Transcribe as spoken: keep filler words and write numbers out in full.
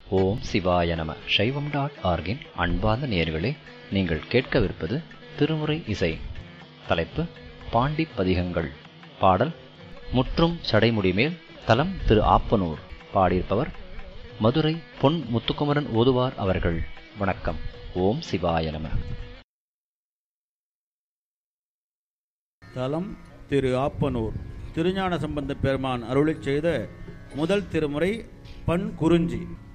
ஓம் சிவாய நம. சைவம் டாட் ஆர்கின் அன்பார்ந்த நேயர்களே, நீங்கள் கேட்கவிருப்பது திருமுறை இசை. தலைப்பு பாண்டி பதிகங்கள். பாடல் முற்றும் சடைமுடிமேல். தலம் திரு ஆப்பனூர். பாடியிருப்பவர் மதுரை பொன் முத்துக்குமரன் ஓதுவார் அவர்கள். வணக்கம். ஓம் சிவாய நம. தலம் திரு ஆப்பனூர். திருஞான சம்பந்த பெருமான் அருளிச் செய்த முதல் திருமுறை பண் குறிஞ்சி.